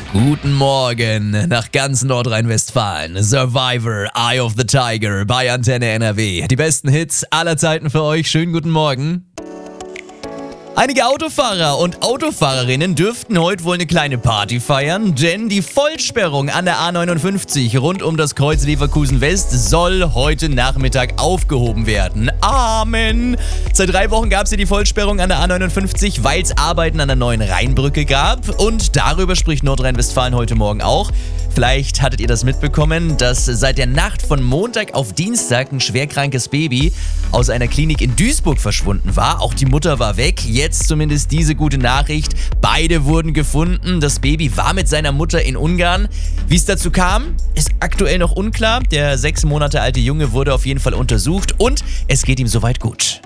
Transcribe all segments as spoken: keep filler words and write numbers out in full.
Guten Morgen nach ganz Nordrhein-Westfalen. Survivor, Eye of the Tiger bei Antenne N R W. Die besten Hits aller Zeiten für euch. Schönen guten Morgen. Einige Autofahrer und Autofahrerinnen dürften heute wohl eine kleine Party feiern, denn die Vollsperrung an der A neunundfünfzig rund um das Kreuz Leverkusen West soll heute Nachmittag aufgehoben werden. Amen! Seit drei Wochen gab es ja die Vollsperrung an der A neunundfünfzig, weil es Arbeiten an der neuen Rheinbrücke gab. Und darüber spricht Nordrhein-Westfalen heute Morgen auch. Vielleicht hattet ihr das mitbekommen, dass seit der Nacht von Montag auf Dienstag ein schwerkrankes Baby aus einer Klinik in Duisburg verschwunden war. Auch die Mutter war weg. Jetzt zumindest diese gute Nachricht. Beide wurden gefunden. Das Baby war mit seiner Mutter in Ungarn. Wie es dazu kam, ist aktuell noch unklar. Der sechs Monate alte Junge wurde auf jeden Fall untersucht und es geht ihm soweit gut.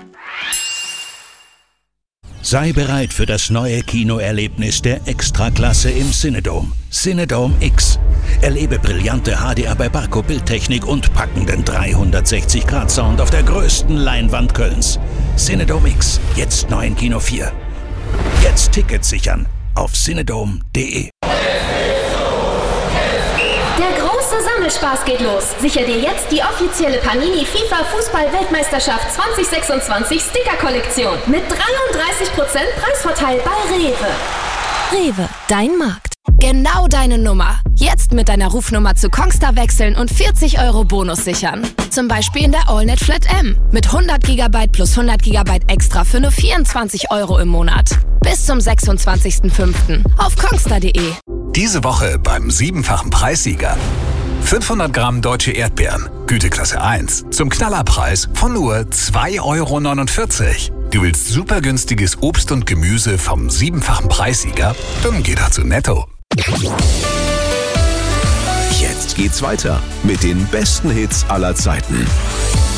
Sei bereit für das neue Kinoerlebnis der Extraklasse im Cinedome. Cinedome X. Erlebe brillante H D R bei Barco Bildtechnik und packenden dreihundertsechzig Grad Sound auf der größten Leinwand Kölns. Cinedome X, jetzt neu in Kino vier. Jetzt Tickets sichern auf cinedome punkt de. Der große Sammelspaß geht los. Sicher dir jetzt die offizielle Panini FIFA Fußball-Weltmeisterschaft zwanzig sechsundzwanzig Sticker-Kollektion mit dreiunddreißig Prozent Preisvorteil bei Rewe. Rewe, dein Markt. Genau deine Nummer. Jetzt mit deiner Rufnummer zu Kongstar wechseln und vierzig Euro Bonus sichern. Zum Beispiel in der AllNet Flat M mit hundert Gigabyte plus hundert Gigabyte extra für nur vierundzwanzig Euro im Monat. Bis zum sechsundzwanzigsten fünften auf kongstar punkt de. Diese Woche beim siebenfachen Preissieger. fünfhundert Gramm deutsche Erdbeeren, Güteklasse eins, zum Knallerpreis von nur zwei Euro neunundvierzig. Du willst super günstiges Obst und Gemüse vom siebenfachen Preissieger? Dann geh doch zu Netto. Jetzt geht's weiter mit den besten Hits aller Zeiten.